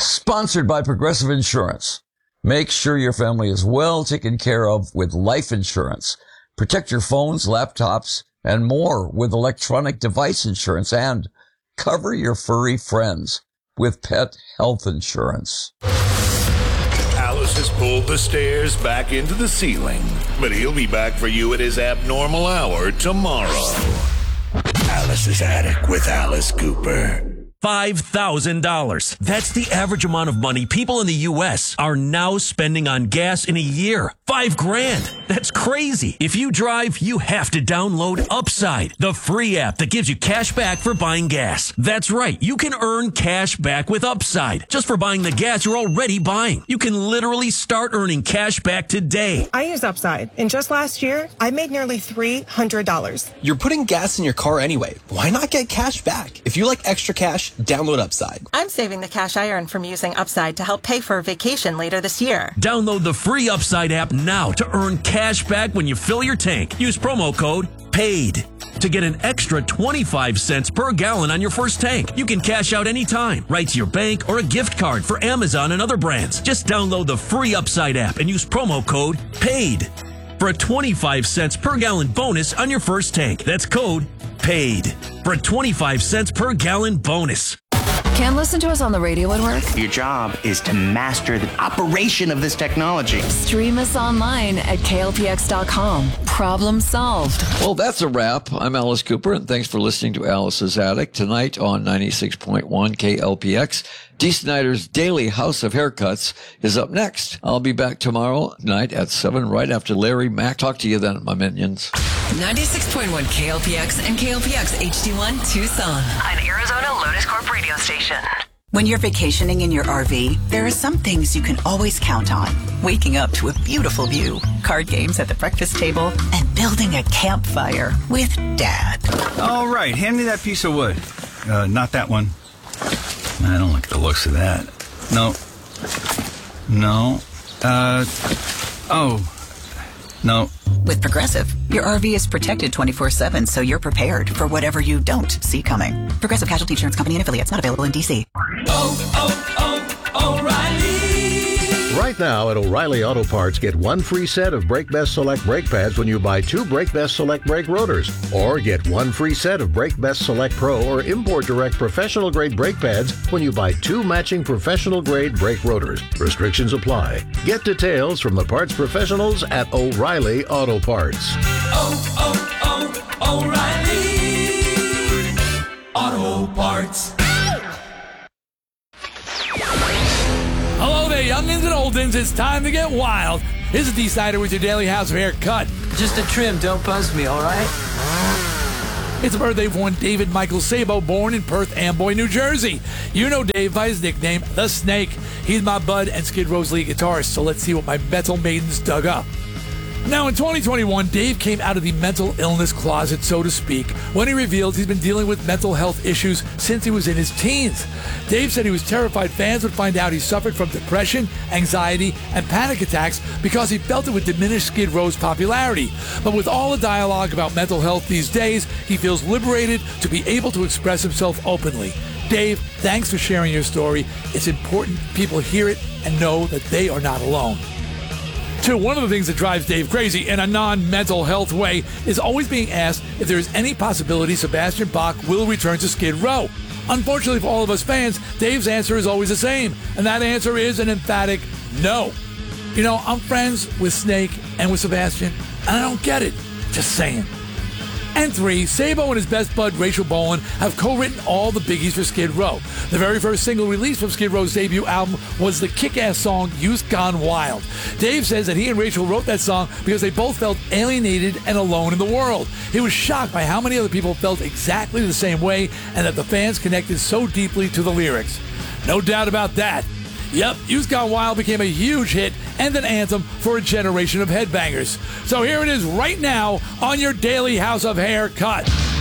Sponsored by Progressive Insurance. Make sure your family is well taken care of with life insurance. Protect your phones, laptops, and more with electronic device insurance, and cover your furry friends with pet health insurance. Alice has pulled the stairs back into the ceiling, but he'll be back for you at his abnormal hour tomorrow. Alice's Attic with Alice Cooper. $5,000. That's the average amount of money people in the U.S. are now spending on gas in a year. $5,000. That's crazy. If you drive, you have to download Upside, the free app that gives you cash back for buying gas. That's right. You can earn cash back with Upside just for buying the gas you're already buying. You can literally start earning cash back today. I use Upside, and just last year, I made nearly $300. You're putting gas in your car anyway. Why not get cash back? If you like extra cash, download Upside. I'm saving the cash I earn from using Upside to help pay for a vacation later this year. Download the free Upside app now to earn cash back when you fill your tank. Use promo code PAID to get an extra 25 cents per gallon on your first tank. You can cash out anytime, right to your bank or a gift card for Amazon and other brands. Just download the free Upside app and use promo code PAID for a 25 cents per gallon bonus on your first tank. That's code PAID for a 25 cents per gallon bonus. Can't listen to us on the radio at work? Your job is to master the operation of this technology. Stream us online at klpx.com. Problem solved. Well, that's a wrap. I'm Alice Cooper, and thanks for listening to Alice's Attic tonight on 96.1 KLPX. Dee Snider's Daily House of Haircuts is up next. I'll be back tomorrow night at 7 right after Larry Mack. Talk to you then, my minions. 96.1 KLPX and KLPX HD1 Tucson. An Arizona Lotus Corp radio station. When you're vacationing in your RV, there are some things you can always count on. Waking up to a beautiful view, card games at the breakfast table, and building a campfire with Dad. All right, hand me that piece of wood. Not that one. I don't like the looks of that. No. No. With Progressive, your RV is protected 24/7, so you're prepared for whatever you don't see coming. Progressive Casualty Insurance Company and affiliates, not available in D.C. O'Reilly! Right now at O'Reilly Auto Parts, get one free set of Brake Best Select brake pads when you buy two Brake Best Select brake rotors. Or get one free set of Brake Best Select Pro or Import Direct professional grade brake pads when you buy two matching professional grade brake rotors. Restrictions apply. Get details from the parts professionals at O'Reilly Auto Parts. O'Reilly Auto Parts. Hello there, youngins and oldins. It's time to get wild. This is Dee Snider with your Daily House of Haircut. Just a trim, don't buzz me, all right? It's the birthday of one David Michael Sabo, born in Perth Amboy, New Jersey. You know Dave by his nickname, The Snake. He's my bud and Skid Row's lead guitarist, so let's see what my metal maidens dug up. Now, in 2021, Dave came out of the mental illness closet, so to speak, when he revealed he's been dealing with mental health issues since he was in his teens. Dave said he was terrified fans would find out he suffered from depression, anxiety, and panic attacks because he felt it would diminish Skid Row's popularity. But with all the dialogue about mental health these days, he feels liberated to be able to express himself openly. Dave, thanks for sharing your story. It's important people hear it and know that they are not alone. Two, one of the things that drives Dave crazy in a non-mental health way is always being asked if there is any possibility Sebastian Bach will return to Skid Row. Unfortunately for all of us fans, Dave's answer is always the same, and that answer is an emphatic no. You know, I'm friends with Snake and with Sebastian, and I don't get it. Just saying. And three, Sabo and his best bud, Rachel Bolan, have co-written all the biggies for Skid Row. The very first single released from Skid Row's debut album was the kick-ass song, Youth Gone Wild. Dave says that he and Rachel wrote that song because they both felt alienated and alone in the world. He was shocked by how many other people felt exactly the same way and that the fans connected so deeply to the lyrics. No doubt about that. Yep, Youth Gone Wild became a huge hit and an anthem for a generation of headbangers. So here it is right now on your Daily House of Haircut.